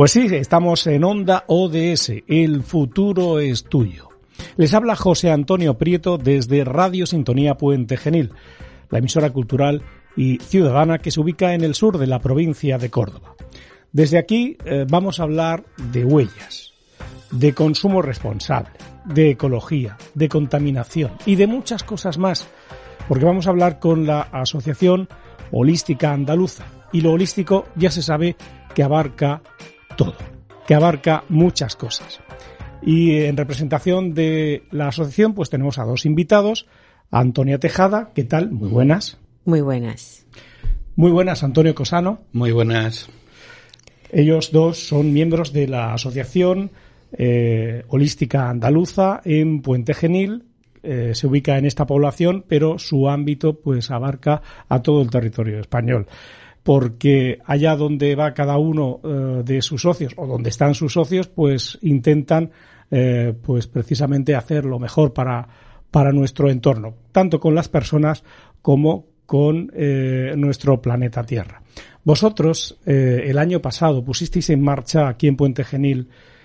Pues sí, estamos en Onda ODS, el futuro es tuyo. Les habla José Antonio Prieto desde Radio Sintonía Puente Genil, la emisora cultural y ciudadana que se ubica en el sur de la provincia de Córdoba. Desde aquí vamos a hablar de huellas, de consumo responsable, de ecología, de contaminación y de muchas cosas más, porque vamos a hablar con la Asociación Holística Andaluza. Y lo holístico ya se sabe que abarca todo, que abarca muchas cosas. Y en representación de la asociación pues tenemos a dos invitados, a Antonia Tejada, ¿qué tal? Muy buenas. Muy buenas. Muy buenas, Antonio Cosano. Muy buenas. Ellos dos son miembros de la Asociación Holística Andaluza en Puente Genil. Se ubica en esta población, pero su ámbito pues abarca a todo el territorio español. Porque allá donde va cada uno de sus socios o donde están sus socios, pues intentan pues precisamente hacer lo mejor para nuestro entorno, tanto con las personas como con nuestro planeta Tierra. Vosotros el año pasado pusisteis en marcha aquí en Puente Genil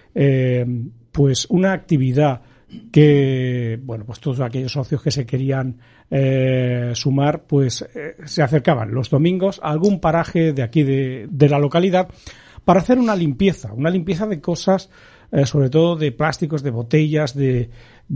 pues una actividad que, bueno, pues todos aquellos socios que se querían sumar, pues se acercaban los domingos a algún paraje de aquí de la localidad para hacer una limpieza de cosas, sobre todo de plásticos, de botellas, de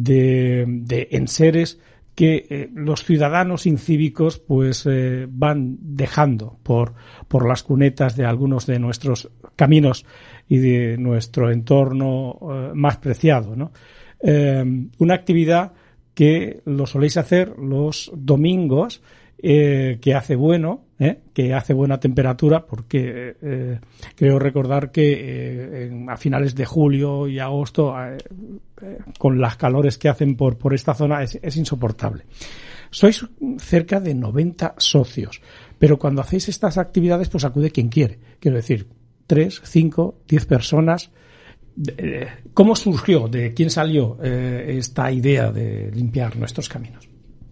enseres que los ciudadanos incívicos pues van dejando por las cunetas de algunos de nuestros caminos y de nuestro entorno más preciado, ¿no? Una actividad que lo soléis hacer los domingos, que hace bueno, que hace buena temperatura, porque creo recordar que a finales de julio y agosto, con las calores que hacen por esta zona, es insoportable. Sois cerca de 90 socios, pero cuando hacéis estas actividades, pues acude quien quiere. Quiero decir, 3, 5, 10 personas. ¿Cómo surgió? ¿De quién salió esta idea de limpiar nuestros caminos?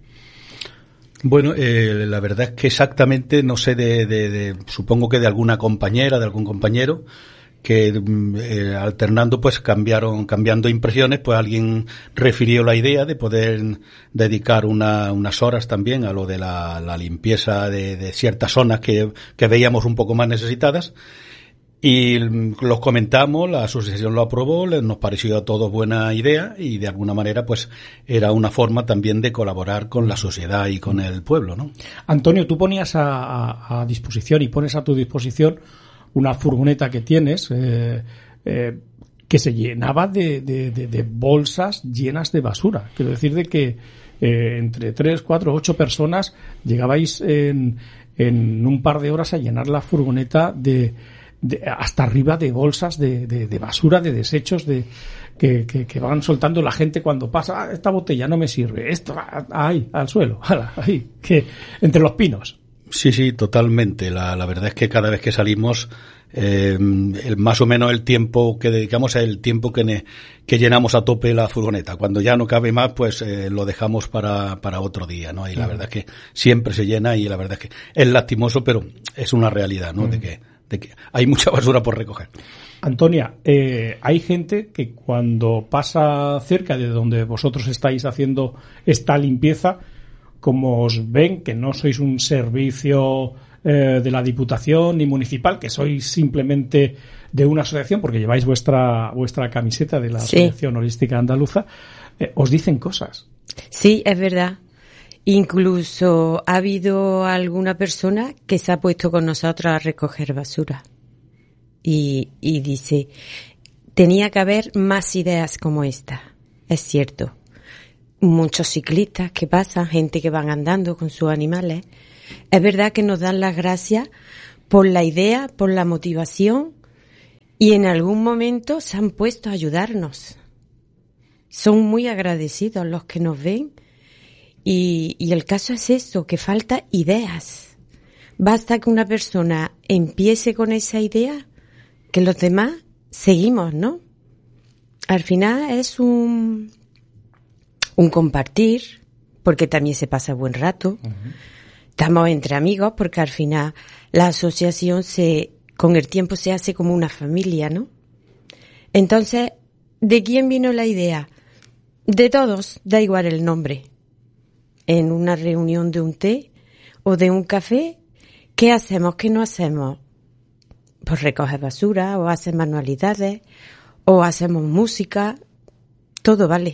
Bueno, la verdad es que exactamente no sé supongo que de alguna compañera, de algún compañero, que alternando pues cambiando impresiones, pues alguien refirió la idea de poder dedicar unas horas también a lo de la limpieza de ciertas zonas que veíamos un poco más necesitadas. Y los comentamos, la asociación lo aprobó, nos pareció a todos buena idea y de alguna manera pues era una forma también de colaborar con la sociedad y con el pueblo, ¿no? Antonio, tú ponías a disposición y pones a tu disposición una furgoneta que tienes que se llenaba de bolsas llenas de basura. Quiero decir de que entre 3, 4, 8 personas llegabais en un par de horas a llenar la furgoneta hasta arriba de bolsas de basura, de desechos que van soltando la gente cuando pasa. Esta botella no me sirve, esto ahí al suelo, ahí, que entre los pinos. Sí, totalmente. La verdad es que cada vez que salimos, más o menos el tiempo que dedicamos es el tiempo que llenamos a tope la furgoneta. Cuando ya no cabe más, pues lo dejamos para otro día, ¿no? Y la verdad es que siempre se llena y la verdad es que es lastimoso, pero es una realidad, ¿no? De que hay mucha basura por recoger. Antonia, hay gente que cuando pasa cerca de donde vosotros estáis haciendo esta limpieza, como os ven que no sois un servicio de la Diputación ni municipal, que sois simplemente de una asociación, porque lleváis vuestra camiseta de la Asociación Holística Andaluza, os dicen cosas. Sí, es verdad. Incluso ha habido alguna persona que se ha puesto con nosotros a recoger basura y dice, tenía que haber más ideas como esta. Es cierto. Muchos ciclistas que pasan, gente que van andando con sus animales. Es verdad que nos dan las gracias por la idea, por la motivación y en algún momento se han puesto a ayudarnos. Son muy agradecidos los que nos ven. Y el caso es esto, que falta ideas. Basta que una persona empiece con esa idea, que los demás seguimos, ¿no? Al final es un compartir, porque también se pasa buen rato. Uh-huh. Estamos entre amigos, porque al final la asociación se con el tiempo se hace como una familia, ¿no? Entonces, ¿de quién vino la idea? De todos, da igual el nombre. En una reunión de un té o de un café, ¿qué hacemos? ¿Qué no hacemos? Pues recoger basura, o hacer manualidades, o hacemos música, todo vale.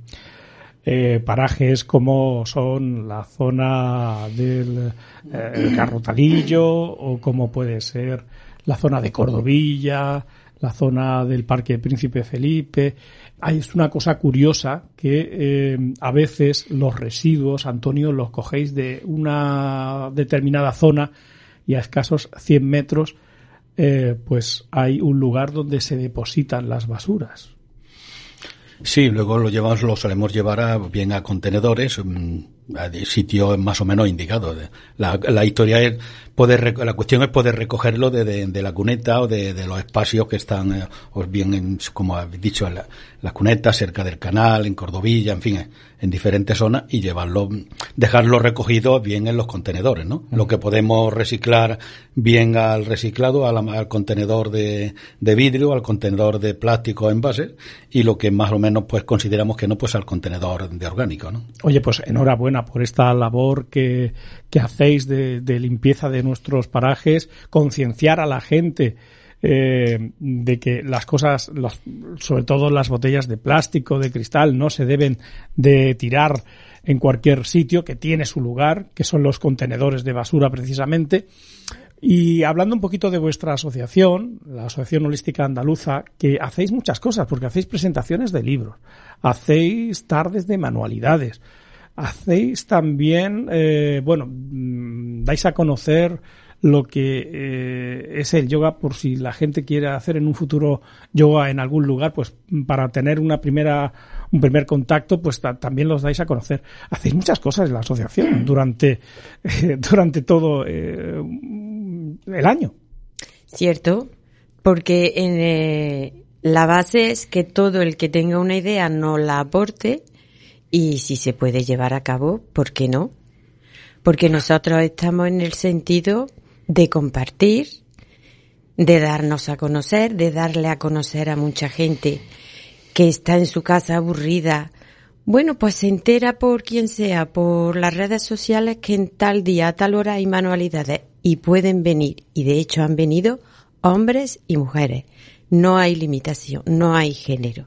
Parajes como son la zona del Carrotalillo, o como puede ser la zona de Cordovilla, la zona del Parque Príncipe Felipe. Es una cosa curiosa que a veces los residuos, Antonio, los cogéis de una determinada zona y a escasos 100 metros pues hay un lugar donde se depositan las basuras. Sí, luego lo solemos llevar bien a contenedores, a sitios más o menos indicados. La historia es la cuestión es poder recogerlo de la cuneta o de los espacios que están, o bien como habéis dicho, en las cunetas, cerca del canal, en Cordovilla, en fin, en diferentes zonas, y dejarlo recogido bien en los contenedores, ¿no? Lo que podemos reciclar bien al reciclado, al contenedor de vidrio, al contenedor de plástico envases, y lo que más o menos pues consideramos que no, pues al contenedor de orgánico, ¿no? Oye, pues enhorabuena por esta labor que hacéis de limpieza de nuestros parajes, concienciar a la gente de que las cosas, sobre todo las botellas de plástico, de cristal, no se deben de tirar en cualquier sitio, que tiene su lugar, que son los contenedores de basura precisamente. Y hablando un poquito de vuestra asociación, la Asociación Holística Andaluza, que hacéis muchas cosas, porque hacéis presentaciones de libros, hacéis tardes de manualidades, hacéis también, dais a conocer lo que es el yoga, por si la gente quiere hacer en un futuro yoga en algún lugar, pues para tener un primer contacto, pues también los dais a conocer. Hacéis muchas cosas en la asociación durante todo el año. Cierto, porque la base es que todo el que tenga una idea nos la aporte, y si se puede llevar a cabo, ¿por qué no? Porque nosotros estamos en el sentido de compartir, de darnos a conocer, de darle a conocer a mucha gente que está en su casa aburrida. Bueno, pues se entera por quien sea, por las redes sociales, que en tal día, a tal hora hay manualidades, y pueden venir, y de hecho han venido hombres y mujeres. No hay limitación, no hay género.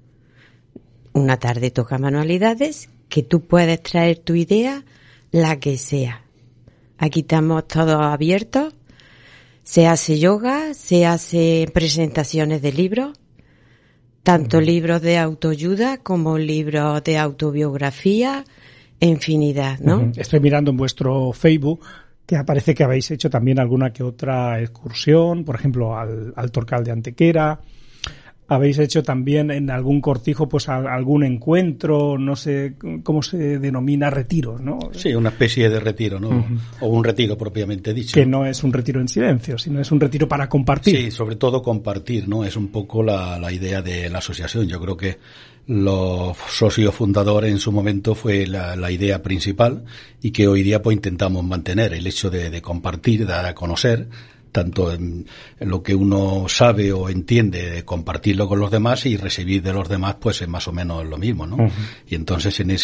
Una tarde toca manualidades, que tú puedes traer tu idea, la que sea. Aquí estamos todos abiertos. Se hace yoga, se hace presentaciones de libros, tanto libros de autoayuda como libros de autobiografía, infinidad, ¿no? Estoy mirando en vuestro Facebook que aparece que habéis hecho también alguna que otra excursión, por ejemplo, al Torcal de Antequera. Habéis hecho también en algún cortijo pues algún encuentro, no sé cómo se denomina, retiros, ¿no? Sí, una especie de retiro, ¿no? Uh-huh. O un retiro propiamente dicho. Que no es un retiro en silencio, sino es un retiro para compartir. Sí, sobre todo compartir, ¿no? Es un poco la idea de la asociación. Yo creo que los socios fundadores en su momento fue la idea principal, y que hoy día pues intentamos mantener el hecho de compartir, dar a conocer, tanto en lo que uno sabe o entiende, compartirlo con los demás, y recibir de los demás pues es más o menos lo mismo, ¿no? Uh-huh. Y entonces en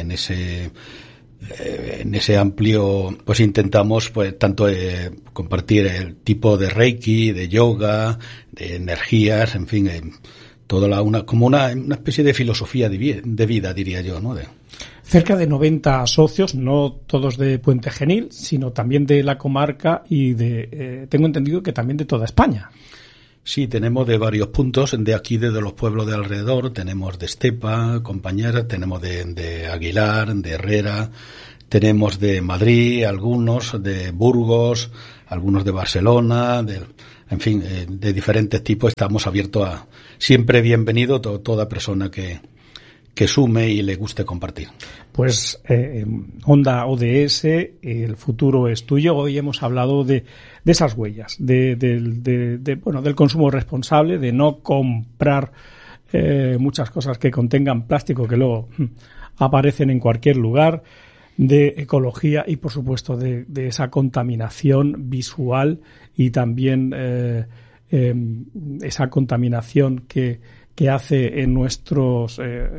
ese amplio pues intentamos pues tanto compartir el tipo de reiki, de yoga, de energías, en fin, como una especie de filosofía de vida, diría yo, ¿no? Cerca de 90 socios, no todos de Puente Genil, sino también de la comarca y tengo entendido que también de toda España. Sí, tenemos de varios puntos, de aquí, desde los pueblos de alrededor, tenemos de Estepa, compañeras, tenemos de Aguilar, de Herrera, tenemos de Madrid, algunos de Burgos, algunos de Barcelona, en fin, de diferentes tipos. Estamos abiertos a siempre bienvenido toda persona que sume y le guste compartir. Pues Onda ODS, el futuro es tuyo. Hoy hemos hablado de esas huellas, del consumo responsable, de no comprar muchas cosas que contengan plástico que luego aparecen en cualquier lugar. de ecología y, por supuesto, de esa contaminación visual y también esa contaminación que hace en nuestros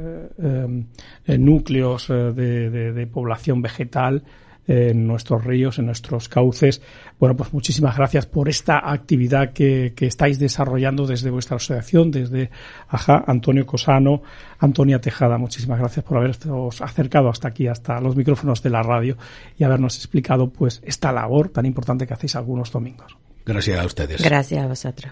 núcleos de población vegetal, en nuestros ríos, en nuestros cauces. Bueno, pues muchísimas gracias por esta actividad que estáis desarrollando desde vuestra asociación, desde Antonio Cosano, Antonia Tejada. Muchísimas gracias por haberos acercado hasta aquí, hasta los micrófonos de la radio, y habernos explicado pues esta labor tan importante que hacéis algunos domingos. Gracias a ustedes. Gracias a vosotros.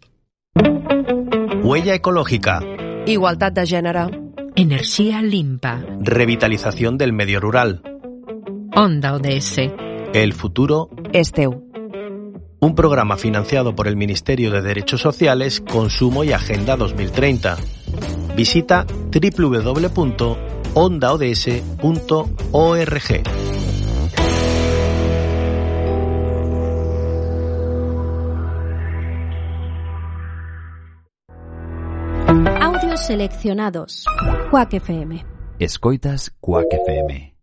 Huella ecológica. Igualdad de gènere. Energía limpa. Revitalización del medio rural. Onda ODS. El futuro És teu. Un programa financiado por el Ministerio de Derechos Sociales, Consumo y Agenda 2030. Visita www.ondaods.org. Audios seleccionados. Quack FM. Escoitas Quack FM.